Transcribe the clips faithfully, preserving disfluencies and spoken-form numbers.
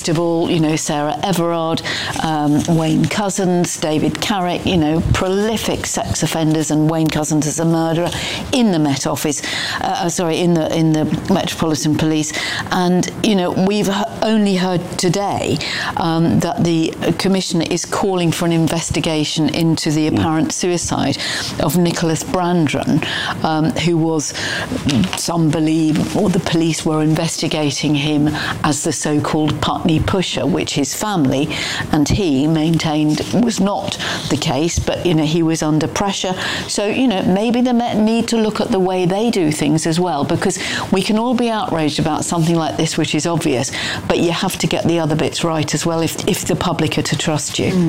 most of all, you know, Sarah Everard, um, Wayne Couzens, David Carrick, you know, prolific sex offenders, and Wayne Couzens as a murderer in the Met Office, uh, sorry, in the in the Metropolitan Police. And, you know, we've only heard today um, that the Commissioner is calling for an investigation into the apparent suicide of Nicholas Brandron, um, who was, some believe, or the police were investigating him as the so-called Putney Pusher, which his family and he maintained was not the case, but, you know, he was under pressure. So, you know, maybe the Met need to look at the way they do things as well, because we can all be outraged about something like this, which is obvious, but you have to get the other bits right as well if, if the public are to trust you.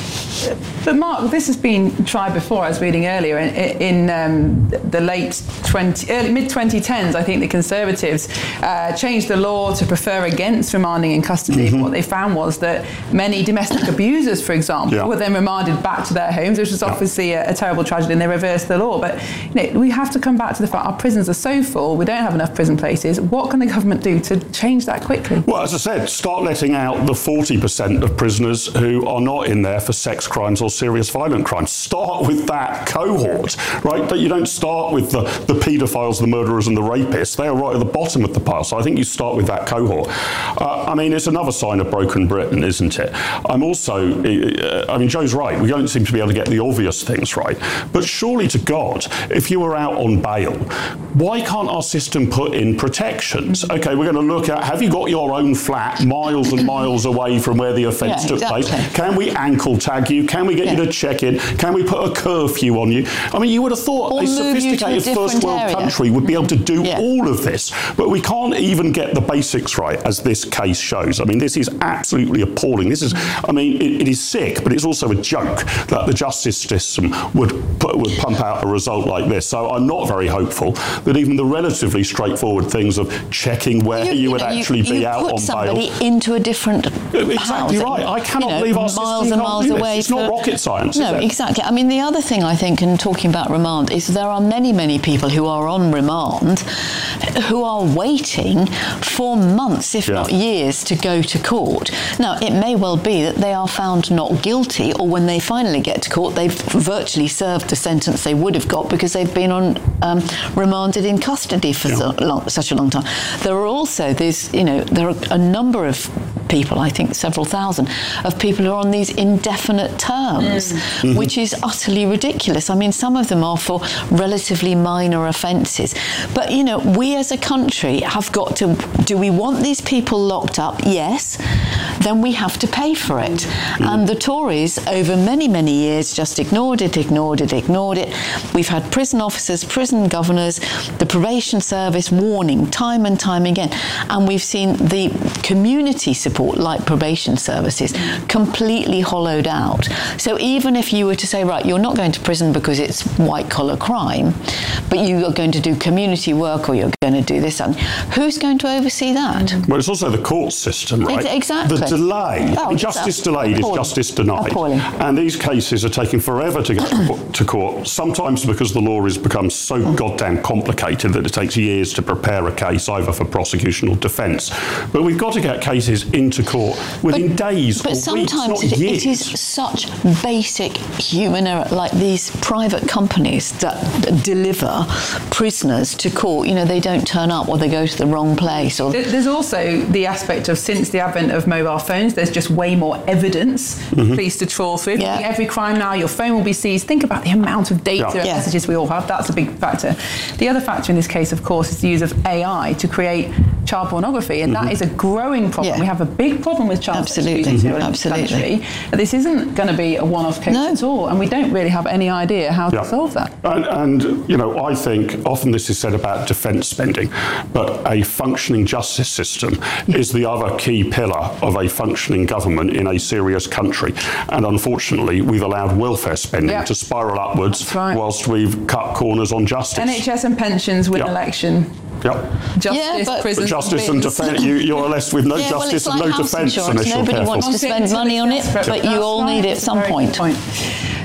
Mm. But Mark, this has been tried before. I was reading earlier in, in um, the late twenty, early mid twenty tens. I think the Conservatives uh, changed the law to prefer against remanding in custody. Mm-hmm. But what they found was that many domestic abusers, for example, yeah. were then remanded back to their homes, which was obviously yeah. a, a terrible tragedy, and they reversed the law. But, you know, we have to come back to the fact our prisons are so full. We don't have enough prison places. What can the government do to change that quickly? Well, as I said, start letting out the forty percent of prisoners who are not in there for sex crimes or serious violent crimes. Start with that cohort, right? But you don't start with the, the paedophiles, the murderers and the rapists. They are right at the bottom of the pile. So I think you start with that cohort. Uh, I mean, it's another sign of broken Britain, isn't it? I'm also, uh, I mean, Joe's right. We don't seem to be able to get the obvious things right. But surely to God, if you were out on bail, why can't our system put in protections? Okay, we're going to look at, have you got your own flat miles and miles away from where the offence yeah, took exactly. place? Can we ankle tag you? Can we get yeah. you to check in? Can we put a curfew on you? I mean, you would have thought or a sophisticated a first world area. country would be able to do yeah. all of this, but we can't even get the basics right, as this case shows. I mean, this is absolutely appalling. This is, I mean, it, it is sick, but it's also a joke that the justice system would put, would pump out a result like this. So I'm not very hopeful that even the relatively straightforward things of checking where you, you, you would know, actually you, be you out on bail. Put somebody into a different exactly house, right. I cannot you know, believe our miles system and miles can't do away. This. It's not rocket science. No, is it? Exactly. I mean, the other thing I think, in talking about remand, is there are many, many people who are on remand who are waiting for months, if yeah. not years, to go to court. Now, it may well be that they are found not guilty, or when they finally get to court, they've virtually served the sentence they would have got because they've been on um, remanded in custody for yeah. so long, such a long time. There are also these, you know, there are a number of people, I think several thousand, of people who are on these indefinite terms, mm-hmm. which is utterly ridiculous. I mean, some of them are for relatively minor offences. But, you know, we as a country have got to, do we want these people locked up? Yes. Then we have to pay for it. Mm-hmm. And the Tories, over many, many years, just ignored it, ignored it, ignored it. We've had prison officers, prison governors, the probation service warning time and time again. And we've seen the community support, like probation services, completely hollowed out. So even if you were to say, right, you're not going to prison because it's white-collar crime, but you are going to do community work or you're going to do this, and who's going to oversee that? Well, it's also the court system, right? Exactly. The delay. Oh, I mean, justice delayed appalling. is justice denied. Appalling. And these cases are taking forever to get to court, sometimes because the law has become so goddamn complicated that it takes years to prepare a case, either for prosecution or defence. But we've got to get cases into court within but, days but or sometimes weeks, not it, years. it is such basic human error, like these private companies that deliver prisoners to court. You know, they don't turn up or they go to the wrong place. Or there's also the aspect of, since the advent of mobile phones, there's just way more evidence for mm-hmm. police to trawl through. Yeah. Every crime now, your phone will be seized. Think about the amount of data yeah. and yeah. messages we all have. That's a big factor. The other factor in this case, of course, is the use of A I to create child pornography, and mm-hmm. that is a growing problem. Yeah. We have a big problem with child Absolutely. abuse Mm-hmm. in Absolutely. the country. This isn't going to be a one-off case no. at all, and we don't really have any idea how yeah. to solve that. And, and, you know, I think often this is said about defence spending, but a functioning justice system is the other key pillar of a functioning government in a serious country. And unfortunately, we've allowed welfare spending yep. to spiral upwards right. whilst we've cut corners on justice. N H S and pensions win yep. election. Yep. Justice, yeah, but, prison, but justice and defence, you, you're left with no yeah, justice well, and like no defence unless you're Nobody careful. wants to spend money on it, but you all need it at some point. point.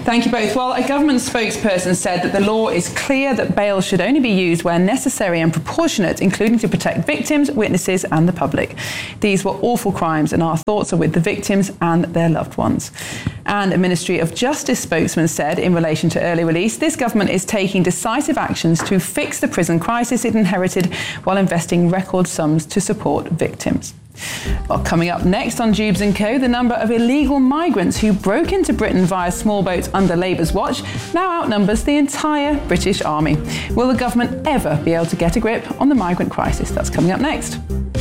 Thank you both. Well, a government spokesperson said that the law is clear that bail should only be used where necessary and proportionate, including to protect victims, witnesses and the public. These were awful crimes and our thoughts are with the victims and their loved ones. And a Ministry of Justice spokesman said in relation to early release, this government is taking decisive actions to fix the prison crisis it inherited while investing record sums to support victims. Well, coming up next on Jubes and Co, the number of illegal migrants who broke into Britain via small boats under Labour's watch now outnumbers the entire British Army. Will the government ever be able to get a grip on the migrant crisis? That's coming up next.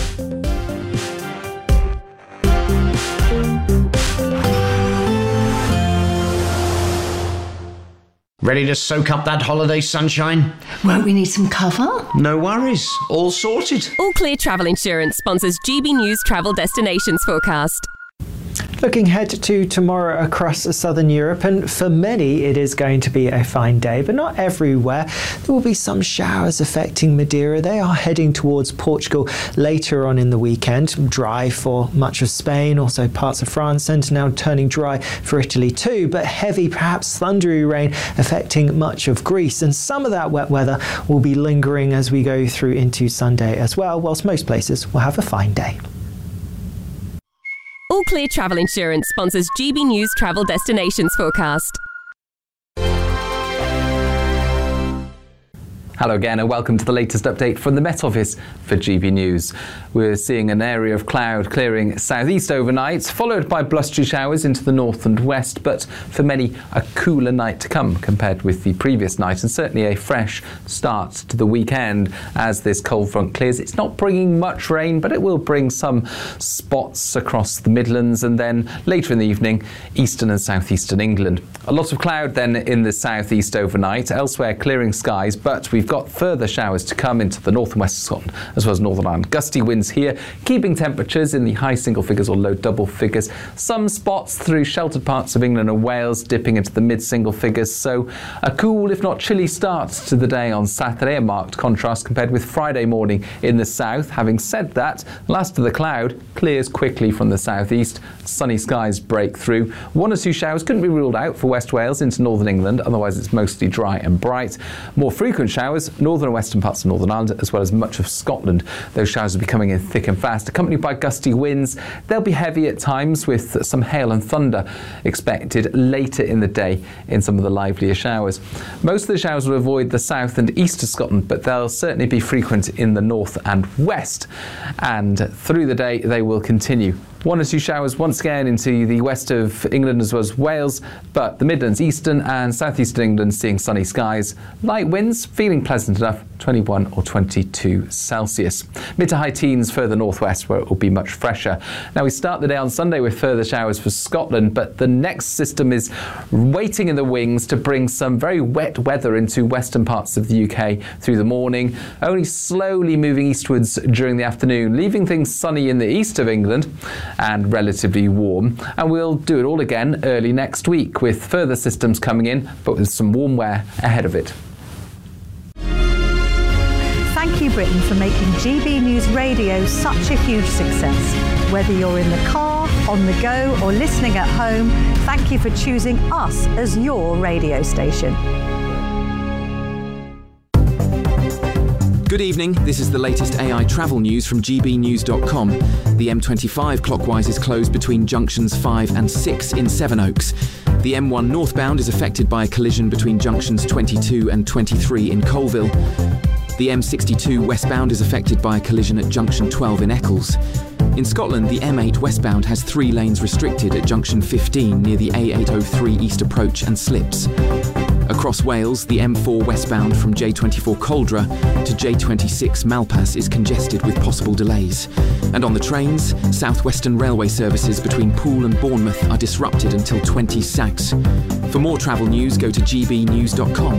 Ready to soak up that holiday sunshine? Won't we need some cover? No worries, all sorted. All Clear Travel Insurance sponsors G B News Travel Destinations Forecast. Looking ahead to tomorrow across southern Europe, and for many it is going to be a fine day, but not everywhere. There will be some showers affecting Madeira. They are heading towards Portugal later on in the weekend. Dry for much of Spain, also parts of France, and now turning dry for Italy too, but heavy, perhaps thundery rain affecting much of Greece, and some of that wet weather will be lingering as we go through into Sunday as well, whilst most places will have a fine day. All Clear Travel Insurance sponsors G B News Travel Destinations Forecast. Hello again and welcome to the latest update from the Met Office for G B News. We're seeing an area of cloud clearing southeast overnight, followed by blustery showers into the north and west, but for many a cooler night to come compared with the previous night, and certainly a fresh start to the weekend as this cold front clears. It's not bringing much rain, but it will bring some spots across the Midlands and then later in the evening eastern and southeastern England. A lot of cloud then in the southeast overnight, elsewhere clearing skies, but we've got further showers to come into the north and west of Scotland as well as Northern Ireland. Gusty winds here, keeping temperatures in the high single figures or low double figures. Some spots through sheltered parts of England and Wales dipping into the mid single figures. So a cool, if not chilly start to the day on Saturday, a marked contrast compared with Friday morning in the south. Having said that, last of the cloud clears quickly from the southeast. Sunny skies break through. One or two showers couldn't be ruled out for West Wales into northern England, otherwise it's mostly dry and bright. More frequent showers northern and western parts of Northern Ireland as well as much of Scotland. Those showers will be coming in thick and fast, accompanied by gusty winds. They'll be heavy at times with some hail and thunder expected later in the day in some of the livelier showers. Most of the showers will avoid the south and east of Scotland, but they'll certainly be frequent in the north and west, and through the day they will continue. One or two showers once again into the west of England as well as Wales, but the Midlands, eastern and southeastern England seeing sunny skies. Light winds, feeling pleasant enough, twenty-one or twenty-two Celsius. Mid to high teens further northwest where it will be much fresher. Now we start the day on Sunday with further showers for Scotland, but the next system is waiting in the wings to bring some very wet weather into western parts of the U K through the morning, only slowly moving eastwards during the afternoon, leaving things sunny in the east of England and relatively warm. And we'll do it all again early next week with further systems coming in, but with some warm wear ahead of it. Thank you, Britain, for making G B News Radio such a huge success. Whether you're in the car, on the go, or listening at home, thank you for choosing us as your radio station. Good evening, this is the latest A I travel news from G B news dot com. The M twenty-five clockwise is closed between junctions five and six in Sevenoaks. The M one northbound is affected by a collision between junctions twenty-two and twenty-three in Colville. The M sixty-two westbound is affected by a collision at junction twelve in Eccles. In Scotland, the M eight westbound has three lanes restricted at junction fifteen near the A eight oh three east approach and slips. Across Wales, the M four westbound from J twenty-four Coldra to J twenty-six Malpas is congested with possible delays. And on the trains, South Western Railway services between Poole and Bournemouth are disrupted until twenty sacks. For more travel news, go to G B news dot com.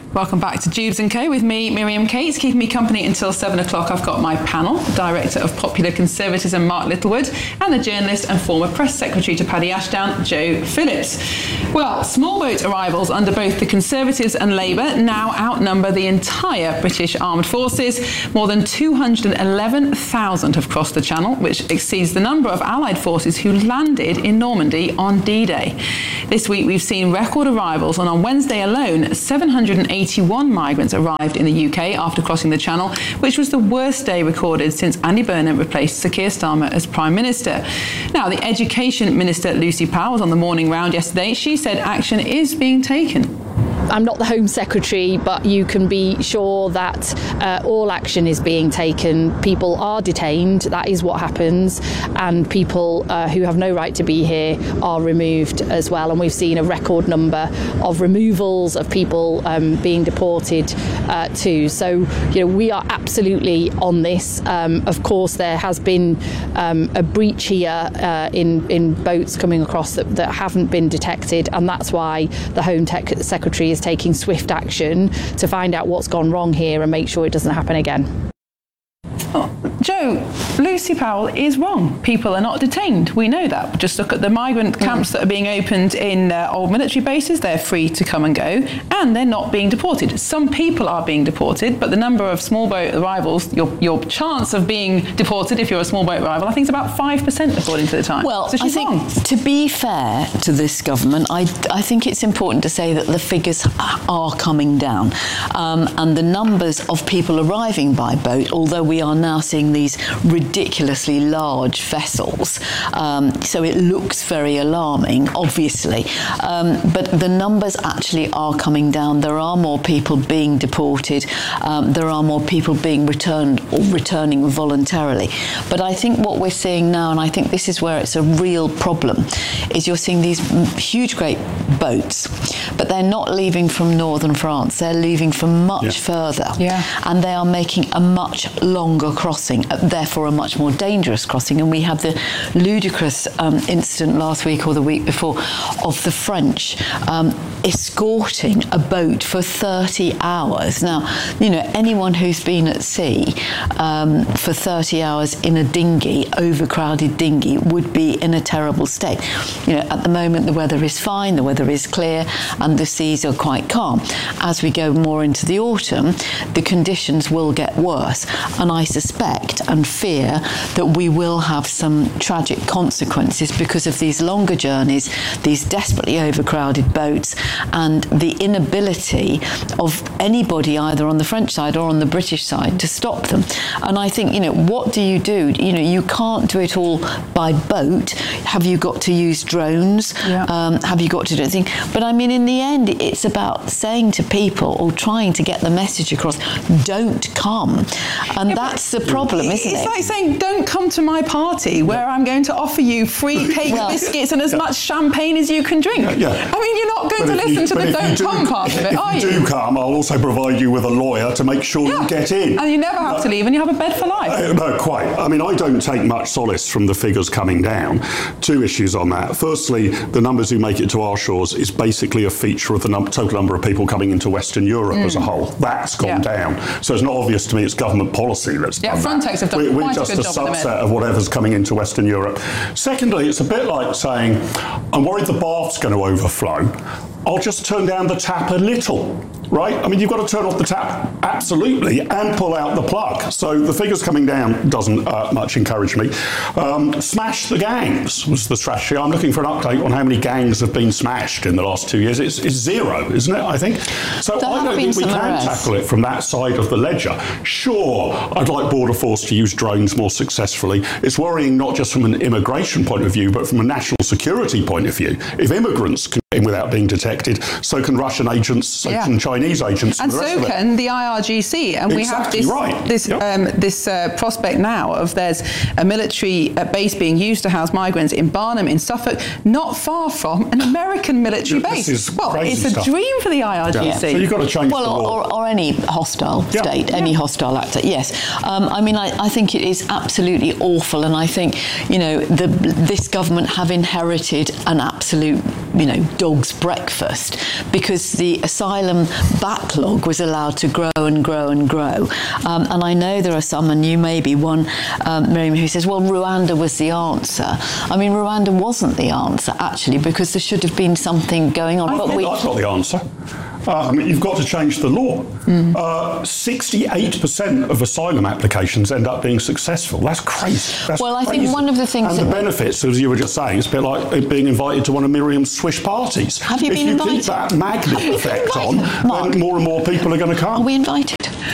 Welcome back to Jubes and Co with me, Miriam Cates. Keeping me company until seven o'clock, I've got my panel, Director of Popular Conservatism, Mark Littlewood, and the journalist and former Press Secretary to Paddy Ashdown, Joe Phillips. Well, small boat arrivals under both the Conservatives and Labour now outnumber the entire British Armed Forces. More than two hundred eleven thousand have crossed the Channel, which exceeds the number of Allied forces who landed in Normandy on D-Day. This week we've seen record arrivals, and on Wednesday alone, seven hundred eighty-one migrants arrived in the U K after crossing the Channel, which was the worst day recorded since Andy Burnham replaced Sir Keir Starmer as Prime Minister. Now, the Education Minister, Lucy Powell, was on the morning round yesterday. She said action is being taken. I'm not the Home Secretary, but you can be sure that uh, all action is being taken. People are detained, that is what happens, and people uh, who have no right to be here are removed as well. And we've seen a record number of removals of people um, being deported uh, too. So, you know, we are absolutely on this. Um, of course, there has been um, a breach here uh, in, in boats coming across that, that haven't been detected, and that's why the Home Tech Secretary is taking swift action to find out what's gone wrong here and make sure it doesn't happen again. Oh, Joe, Lucy Powell is wrong. People are not detained. We know that. Just look at the migrant camps that are being opened in uh, old military bases. They're free to come and go, and they're not being deported. Some people are being deported, but the number of small boat arrivals, your your chance of being deported if you're a small boat arrival, I think it's about five percent according to the Times. Well, so she's I think wrong. To be fair to this government, I, I think it's important to say that the figures are coming down, um, and the numbers of people arriving by boat, although we are now seeing these ridiculously large vessels, um, so it looks very alarming, obviously, um, but the numbers actually are coming down. There are more people being deported, um, there are more people being returned or returning voluntarily. But I think what we're seeing now, and I think this is where it's a real problem, is you're seeing these huge, great boats, but they're not leaving from northern France, they're leaving from much yeah. further, yeah. and they are making a much longer crossing, therefore a much more dangerous crossing. And we had the ludicrous um, incident last week or the week before of the French um, escorting a boat for thirty hours. Now, you know, anyone who's been at sea um, for thirty hours in a dinghy, overcrowded dinghy, would be in a terrible state. You know, at the moment the weather is fine, the weather is clear, and the seas are quite calm. As we go more into the autumn, the conditions will get worse, and I suspect and fear that we will have some tragic consequences because of these longer journeys, these desperately overcrowded boats, and the inability of anybody either on the French side or on the British side to stop them. And I think, you know, what do you do? You know, you can't do it all by boat. Have you got to use drones? Yeah. Um, have you got to do anything? But I mean, in the end, it's about saying to people, or trying to get the message across, don't come. And yeah, that's the problem, isn't it's it? It's like saying, don't come to my party where I'm going to offer you free cake, well, biscuits and as yeah. much champagne as you can drink. Yeah, yeah. I mean, you're not going but to listen you, to the don't do, come part of it, are you? If you do come, I'll also provide you with a lawyer to make sure yeah. you get in. And you never have uh, to leave, and you have a bed for life. Uh, no, quite. I mean, I don't take much solace from the figures coming down. Two issues on that. Firstly, the numbers who make it to our shores is basically a feature of the num- total number of people coming into Western Europe mm. as a whole. That's gone yeah. down. So it's not obvious to me it's government policy that's yeah, done Frontex that. have done We're, quite we're just a good a job subset of whatever's coming into Western Europe. Secondly, it's a bit like saying, I'm worried the bath's going to overflow. I'll just turn down the tap a little, right? I mean, you've got to turn off the tap, absolutely, and pull out the plug. So the figures coming down doesn't uh, much encourage me. Um, smash the gangs was the strategy. I'm looking for an update on how many gangs have been smashed in the last two years. It's, it's zero, isn't it, I think? So there I don't think we can arrests. tackle it from that side of the ledger. Sure, I'd like Border Force to use drones more successfully. It's worrying not just from an immigration point of view, but from a national security point of view. If immigrants can get in without being detected, so can Russian agents, so yeah. can Chinese agents. And, and so can the I R G C. And exactly we have this, right. this, yep. um, this uh, prospect now of there's a military uh, base being used to house migrants in Barnham, in Suffolk, not far from an American military yeah, base. This is well, it's a stuff. dream for the I R G C. Yeah. So you've got to change well, the law. Or, or any hostile yeah. state, any yeah. hostile actor, yes. Um, I mean, I, I think it is absolutely awful, and I think, you know, the, this government have inherited an absolute, you know, dog's breakfast, because the asylum backlog was allowed to grow and grow and grow. Um, and I know there are some, and you may be one, um, Miriam, who says, well, Rwanda was the answer. I mean, Rwanda wasn't the answer, actually, because there should have been something going on. I but think we, I've got the answer. Uh, I mean, you've got to change the law. Mm. Uh, sixty-eight percent of asylum applications end up being successful. That's crazy. That's well, I crazy. think one of the things... And the benefits, as you were just saying, it's a bit like being invited to one of Miriam's swish parties. Have you if been you invited? keep that magnet effect on, Mark, then more and more people are going to come. Are we invited?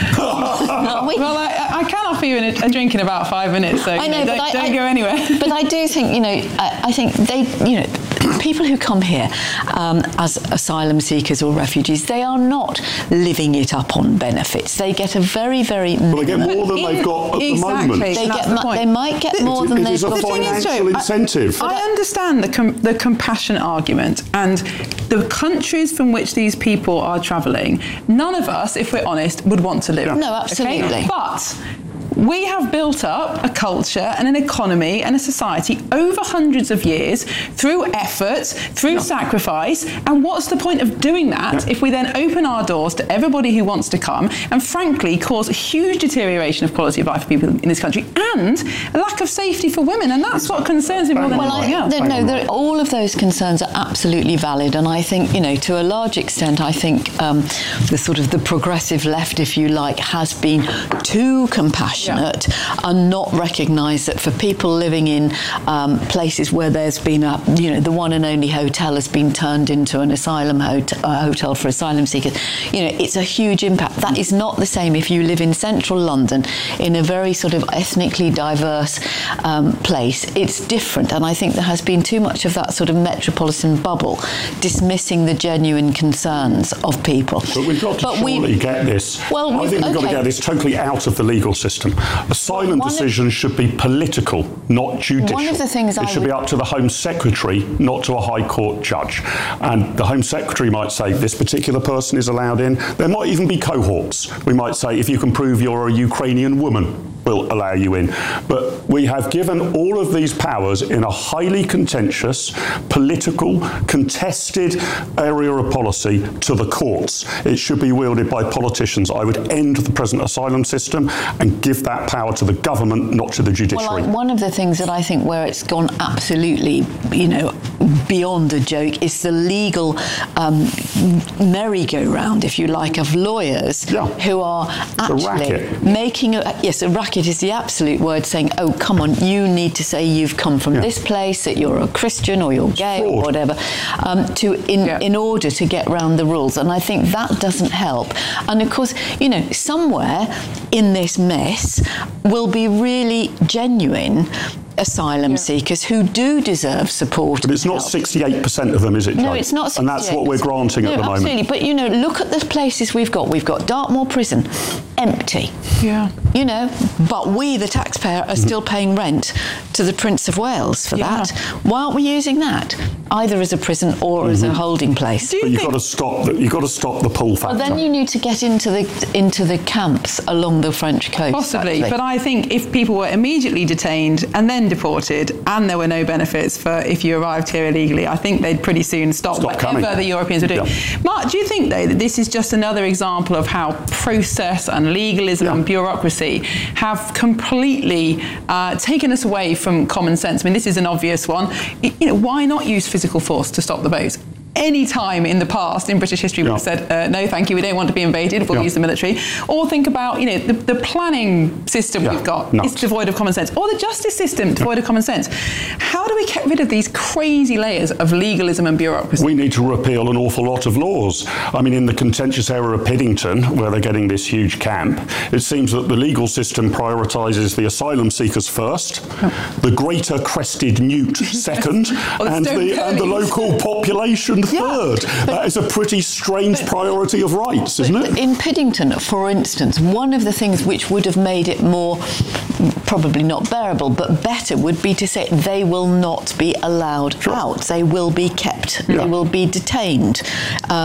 Are we? Well, I, I can offer you a, a drink in about five minutes, so I know, you know, but don't, I, don't I, go anywhere. But I do think, you know, I, I think they, you know, people who come here um, as asylum seekers or refugees, they are not living it up on benefits. They get a very, very... Well, they get more than they've got at exactly, the moment. They, get, the ma- they might get more it, than it they've is a got. financial incentive. I, I understand the, com- the compassion argument, and the countries from which these people are travelling, none of us, if we're honest, would want to live. Yeah. No, absolutely. Okay? But we have built up a culture and an economy and a society over hundreds of years through effort, through yeah. sacrifice. And what's the point of doing that yeah. if we then open our doors to everybody who wants to come and frankly cause a huge deterioration of quality of life for people in this country and a lack of safety for women? And that's what concerns me more than well, anything I, else. No, no all of those concerns are absolutely valid. And I think, you know, to a large extent, I think um, the sort of the progressive left, if you like, has been too compassionate. Yeah. And not recognise that for people living in um, places where there's been a, you know, the one and only hotel has been turned into an asylum hotel, uh, hotel for asylum seekers, you know, it's a huge impact. That is not the same if you live in central London in a very sort of ethnically diverse um, place. It's different, and I think there has been too much of that sort of metropolitan bubble dismissing the genuine concerns of people. But we've got to but surely we, get this. Well, I think we've got okay. to get this totally out of the legal system. Asylum One decisions of, should be political, not judicial. One of the things it I should would, be up to the Home Secretary, not to a High Court judge. And the Home Secretary might say this particular person is allowed in. There might even be cohorts. We might say if you can prove you're a Ukrainian woman, we'll allow you in. But we have given all of these powers in a highly contentious, political, contested area of policy to the courts. It should be wielded by politicians. I would end the present asylum system and give that power to the government, not to the judiciary. Well, one of the things that I think where it's gone absolutely, you know, beyond a joke is the legal um, merry-go-round, if you like, of lawyers yeah. who are actually making a, yes, a racket is the absolute word, saying, oh, come on, you need to say you've come from yeah. this place, that you're a Christian or you're gay or whatever, um, to in, yeah. in order to get round the rules. And I think that doesn't help. And of course, you know, somewhere in this mess will be really genuine asylum yeah. seekers who do deserve support. But it's not sixty-eight percent of them, is it, No, Joe? it's not sixty-eight. And that's what we're granting no, at the absolutely. moment. But, you know, look at the places we've got. We've got Dartmoor Prison, empty. Yeah. You know, but we, the taxpayer, are still paying rent to the Prince of Wales for yeah. that. Why aren't we using that, either as a prison or mm-hmm. as a holding place? But you've got to stop the, you've got to stop the pull factor. Well, then you need to get into the into the camps along the French coast. Possibly, actually. But I think if people were immediately detained and then deported, and there were no benefits for if you arrived here illegally, I think they'd pretty soon stop, stop whatever coming. the Europeans are doing. Yeah. Mark, do you think, though, that this is just another example of how process and legalism yeah. and bureaucracy have completely uh, taken us away from common sense? I mean, this is an obvious one. You know, why not use physical force to stop the boats? Any time in the past in British history, yeah. we've said, uh, no, thank you, we don't want to be invaded, we'll yeah. use the military. Or think about, you know, the, the planning system yeah. we've got Not. is devoid of common sense. Or the justice system, devoid yeah. of common sense. How do we get rid of these crazy layers of legalism and bureaucracy? We need to repeal an awful lot of laws. I mean, in the contentious area of Piddington, where they're getting this huge camp, it seems that the legal system prioritises the asylum seekers first, oh. the greater crested newt second, well, and, the, and the local population third. Yeah, that is a pretty strange but, priority of rights, isn't it? In Piddington, for instance, one of the things which would have made it more, probably not bearable, but better, would be to say they will not be allowed sure. out. They will be kept. Yeah. They will be detained. Um,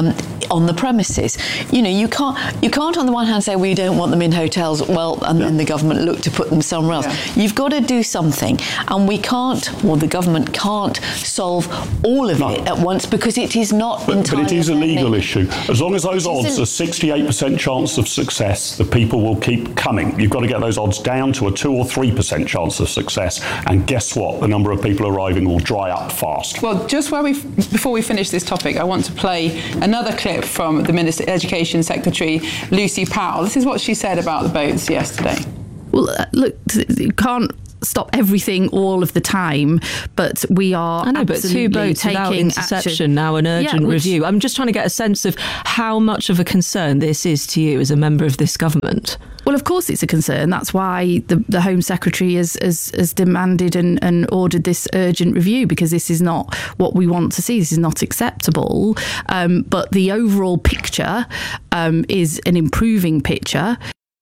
on the premises. You know, you can't you can't on the one hand say we don't want them in hotels, well, and yeah. then the government look to put them somewhere else. Yeah. You've got to do something, and we can't, or the government can't solve all of no. it at once because it is not but, entirely. But it is a legal issue. As long as those odds are sixty-eight percent chance of success, the people will keep coming. You've got to get those odds down to a two or three percent chance of success, and guess what? The number of people arriving will dry up fast. Well, just where we, before we finish this topic, I want to play another clip from the Minister, Education Secretary Lucy Powell. This is what she said about the boats yesterday. Well, uh, look, you can't stop everything all of the time, but we are I know, but two boats without interception action. Now an urgent yeah, which, review. I'm just trying to get a sense of how much of a concern this is to you as a member of this government. Well, of course it's a concern. That's why the, the Home Secretary has, has, has demanded and, and ordered this urgent review, because this is not what we want to see. This is not acceptable. Um, but the overall picture um, is an improving picture.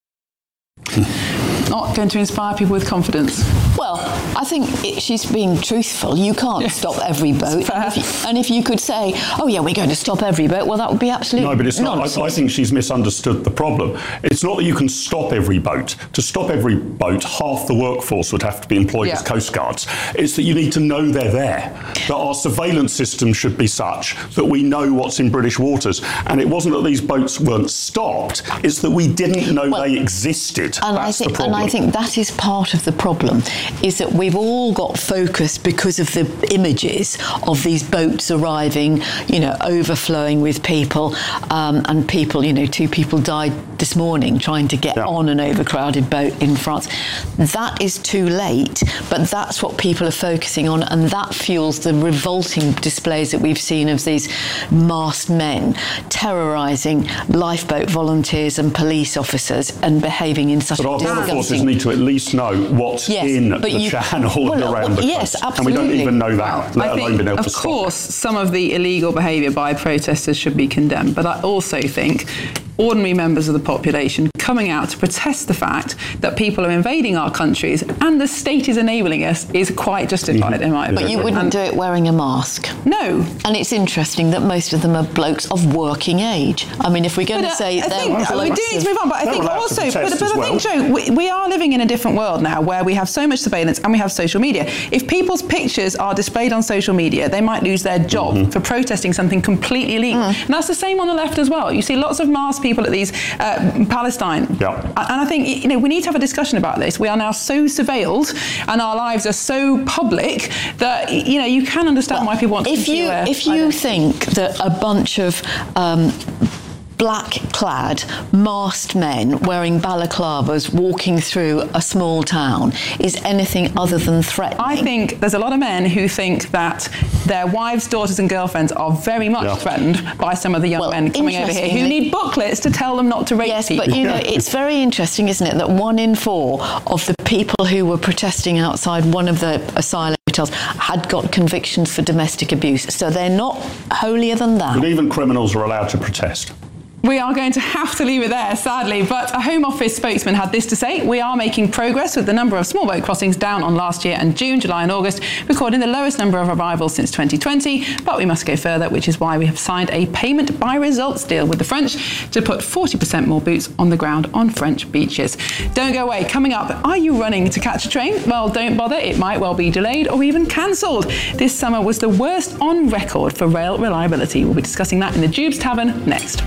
Not going to inspire people with confidence. Well, I think it, she's being truthful. You can't yes. stop every boat. And if, you, and if you could say, oh yeah, we're going to stop every boat, well, that would be absolutely no, but it's nonsense. not. I, I think she's misunderstood the problem. It's not that you can stop every boat. To stop every boat, half the workforce would have to be employed yeah. as Coast Guards. It's that you need to know they're there. That our surveillance system should be such that we know what's in British waters. And it wasn't that these boats weren't stopped. It's that we didn't know well, they existed. And That's I think, the problem. And I think that is part of the problem, is that we've all got focused because of the images of these boats arriving, you know, overflowing with people, um, and people, you know, two people died this morning trying to get yeah. on an overcrowded boat in France. That is too late, but that's what people are focusing on, and that fuels the revolting displays that we've seen of these masked men terrorising lifeboat volunteers and police officers and behaving in such but a our border forces need to at least know what's yes, in the you, channel well, and around the yes, coast. Absolutely. And we don't even know that, let I alone think, being able of to stop course, it. some of the illegal behaviour by protesters should be condemned, but I also think ordinary members of the population coming out to protest the fact that people are invading our countries and the state is enabling us is quite justified, mm-hmm. in my opinion. But you wouldn't and do it wearing a mask. No. And it's interesting that most of them are blokes of working age. I mean, if we're going but, to say... Uh, I think, well, we do need to move on, but I think also... But, but I well. think, Joe, we, we are living in a different world now where we have so much surveillance and we have social media. If people's pictures are displayed on social media, they might lose their job mm-hmm. for protesting something completely illegal. Mm. And that's the same on the left as well. You see lots of masked people at these... Uh, Palestine. Yeah. And I think, you know, we need to have a discussion about this. We are now so surveilled and our lives are so public that, you know, you can understand well, why people want to... If you, uh, if you think that a bunch of... Um, black-clad, masked men wearing balaclavas walking through a small town is anything other than threatening. I think there's a lot of men who think that their wives, daughters and girlfriends are very much yeah. threatened by some of the young well, men coming over here who need booklets to tell them not to rape yes, people. Yes, but you know, it's very interesting, isn't it, that one in four of the people who were protesting outside one of the asylum hotels had got convictions for domestic abuse. So they're not holier than that. But even criminals are allowed to protest. We are going to have to leave it there, sadly, but a Home Office spokesman had this to say: we are making progress with the number of small boat crossings down on last year and June, July and August, recording the lowest number of arrivals since twenty twenty, but we must go further, which is why we have signed a payment by results deal with the French to put forty percent more boots on the ground on French beaches. Don't go away. Coming up, are you running to catch a train? Well, don't bother. It might well be delayed or even cancelled. This summer was the worst on record for rail reliability. We'll be discussing that in the Jubes Tavern next.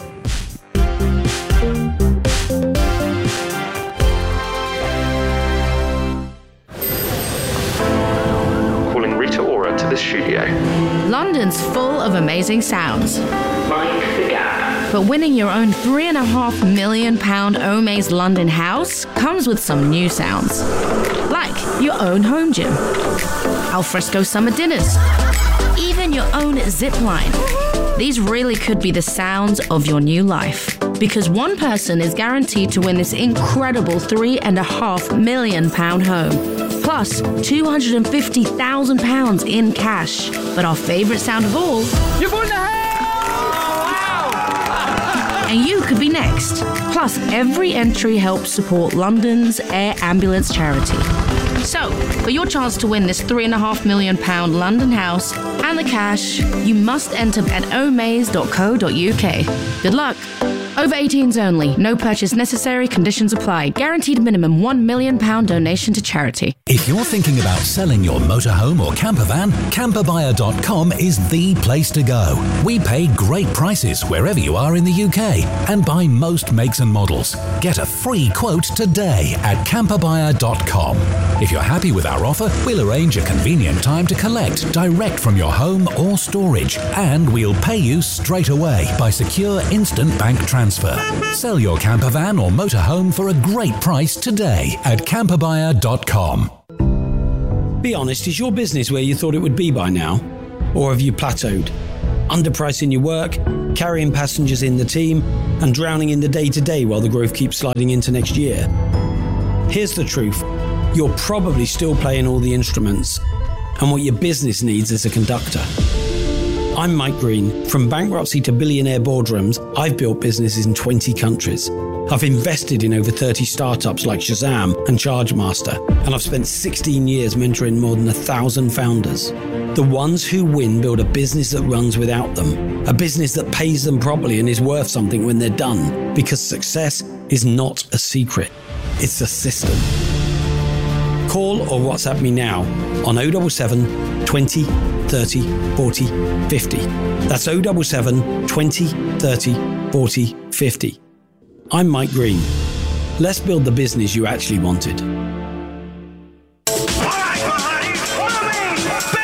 To the studio. London's full of amazing sounds. Mind the gap. But winning your own three and a half million pound Omaze London house comes with some new sounds. Like your own home gym, alfresco summer dinners, even your own zip line. These really could be the sounds of your new life. Because one person is guaranteed to win this incredible three and a half million pound home. Plus two hundred fifty thousand pounds in cash. But our favourite sound of all... You've won the house! Wow! And you could be next. Plus, every entry helps support London's Air Ambulance charity. So, for your chance to win this three and a half million pound London house and the cash, you must enter at omaze dot co dot uk. Good luck. Over eighteens only. No purchase necessary. Conditions apply. Guaranteed minimum one million pound donation to charity. If you're thinking about selling your motorhome or camper van, camper buyer dot com is the place to go. We pay great prices wherever you are in the U K and buy most makes and models. Get a free quote today at camper buyer dot com. If you're happy with our offer, we'll arrange a convenient time to collect direct from your home or storage, and we'll pay you straight away by secure instant bank transfer. Sell your camper van or motorhome for a great price today at camper buyer dot com. Be honest, is your business where you thought it would be by now? Or have you plateaued? Underpricing your work, carrying passengers in the team, and drowning in the day-to-day while the growth keeps sliding into next year? Here's the truth. You're probably still playing all the instruments, and what your business needs is a conductor. I'm Mike Green. From bankruptcy to billionaire boardrooms, I've built businesses in twenty countries. I've invested in over thirty startups like Shazam and Chargemaster, and I've spent sixteen years mentoring more than a thousand founders. The ones who win build a business that runs without them, a business that pays them properly and is worth something when they're done, because success is not a secret, it's a system. Call or WhatsApp me now on oh seven seven, twenty, thirty, forty, fifty. That's oh seven seven, twenty, thirty, forty, fifty. I'm Mike Green. Let's build the business you actually wanted.